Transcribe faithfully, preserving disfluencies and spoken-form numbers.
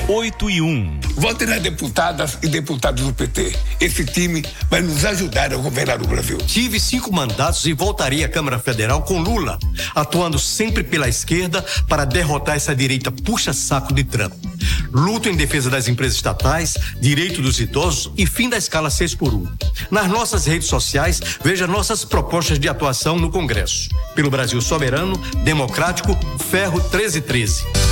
oito e um. Vote nas deputadas e deputados do P T. Esse time vai nos ajudar a governar o Brasil. Tive cinco mandatos e voltaria à Câmara Federal com Lula, atuando sempre pela esquerda para derrotar essa direita puxa-saco de Trump. Luto em defesa das empresas estatais, direito dos idosos e fim da escala seis por um. Nas nossas redes sociais, veja nossas propostas de atuação no Congresso. Pelo Brasil soberano, democrático, Ferro treze treze.